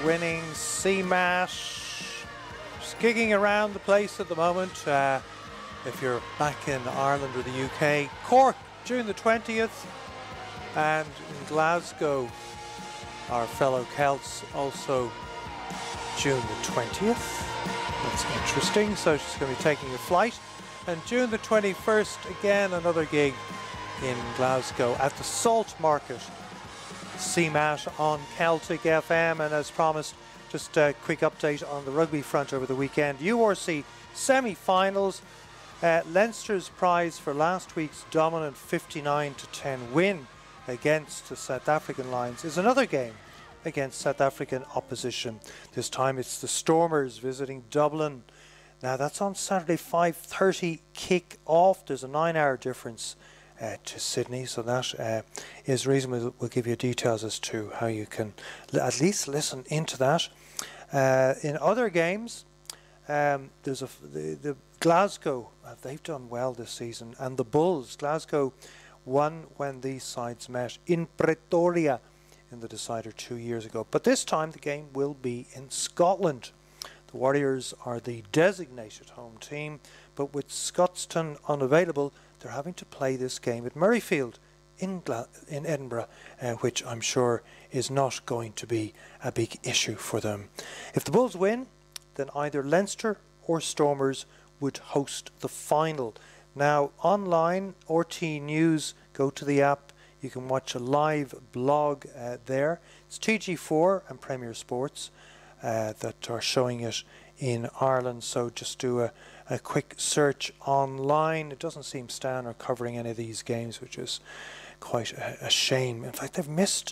winning CMAT. Just gigging around the place at the moment. If you're back in Ireland or the UK, Cork, June the 20th, and in Glasgow, our fellow Celts, also June the 20th. That's interesting. So she's going to be taking a flight. And June the 21st, again, another gig in Glasgow at the Salt Market. CMAT on Celtic FM. And as promised, just a quick update on the rugby front over the weekend. URC semi-finals. Leinster's prize for last week's dominant 59-10 win against the South African Lions is another game against South African opposition. This time it's the Stormers visiting Dublin. Now that's on Saturday, 5:30 kick-off. There's a 9-hour difference to Sydney, so that is reason we'll give you details as to how you can at least listen into that. In other games, there's the Glasgow, they've done well this season, and the Bulls, Glasgow won when these sides met in Pretoria in the decider 2 years ago. But this time the game will be in Scotland. The Warriors are the designated home team, but with Scotstoun unavailable, they're having to play this game at Murrayfield in Edinburgh, which I'm sure is not going to be a big issue for them. If the Bulls win, then either Leinster or Stormers would host the final. Now, online, RT News, go to the app. You can watch a live blog there. It's TG4 and Premier Sports that are showing it in Ireland. So just do a quick search online. It doesn't seem Stan are covering any of these games, which is quite a shame. In fact, they've missed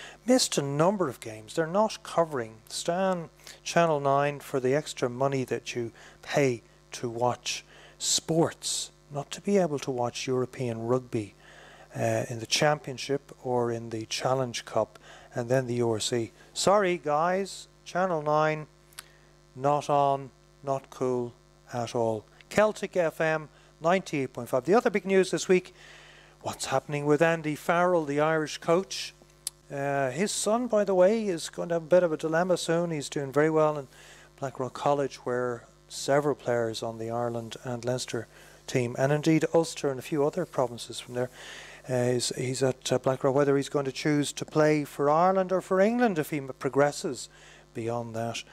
a number of games. They're not covering. Stan, Channel 9, for the extra money that you pay to watch sports, not to be able to watch European rugby in the Championship or in the Challenge Cup and then the URC. Sorry guys, Channel 9, not on, not cool at all. Celtic FM 98.5. The other big news this week, what's happening with Andy Farrell, the Irish coach. His son, by the way, is going to have a bit of a dilemma soon. He's doing very well in Blackrock College, where several players on the Ireland and Leinster team, and indeed Ulster and a few other provinces from there, he's at Blackrock. Whether he's going to choose to play for Ireland or for England if he progresses beyond that.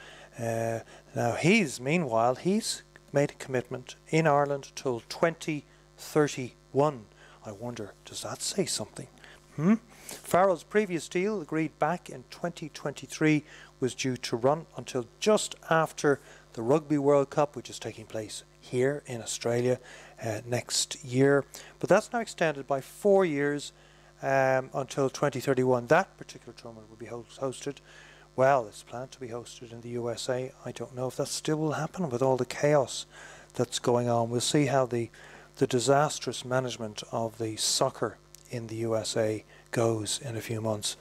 Now meanwhile he's made a commitment in Ireland till 2031. I wonder, does that say something? Farrell's previous deal, agreed back in 2023, was due to run until just after the Rugby World Cup, which is taking place here in Australia next year. But that's now extended by 4 years until 2031. That particular tournament will be hosted. Well, it's planned to be hosted in the USA. I don't know if that still will happen with all the chaos that's going on. We'll see how the disastrous management of the soccer in the USA goes in a few months.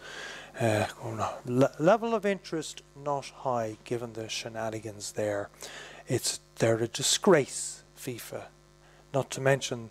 Level of interest not high given the shenanigans there. They're a disgrace, FIFA. Not to mention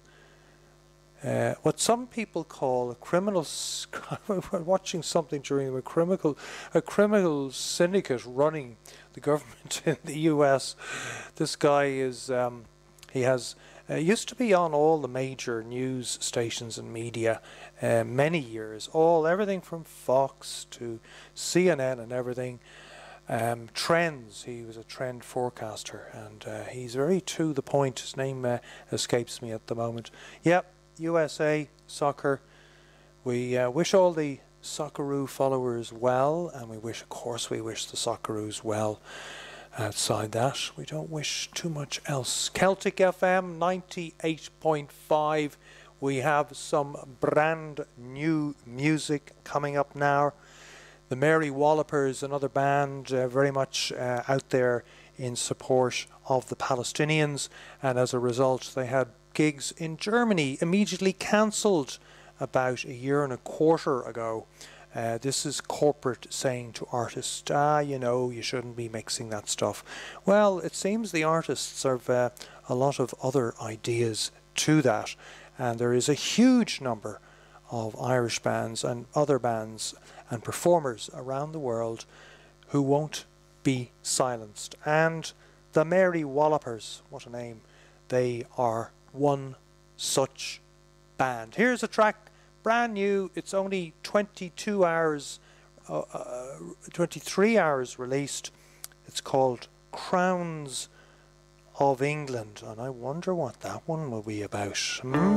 what some people call a criminal. We're watching something during a criminal syndicate running the government in the US. This guy is he has used to be on all the major news stations and media many years, everything from Fox to CNN and everything. Trends, he was a trend forecaster, and he's very to the point. His name escapes me at the moment. Yep, USA soccer. We wish all the Socceroo followers well, and of course we wish the Socceroos well. Outside that, we don't wish too much else. Celtic FM 98.5. We have some brand new music coming up now. The Mary Wallopers, another band very much out there in support of the Palestinians, and as a result they had gigs in Germany immediately cancelled about a year and a quarter ago. This is corporate saying to artists, you know, you shouldn't be mixing that stuff. Well, it seems the artists have a lot of other ideas to that, and there is a huge number of Irish bands and other bands and performers around the world who won't be silenced. And the Mary Wallopers, what a name, they are one such band. Here's a track, brand new, it's only 23 hours released. It's called Crowns of England, and I wonder what that one will be about.